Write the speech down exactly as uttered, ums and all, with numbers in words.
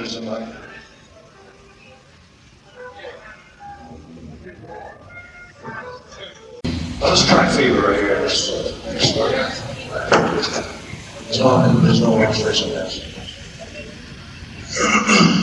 There's somebody. Let's try fever right here. This this story. There's no, there's no illustration of this.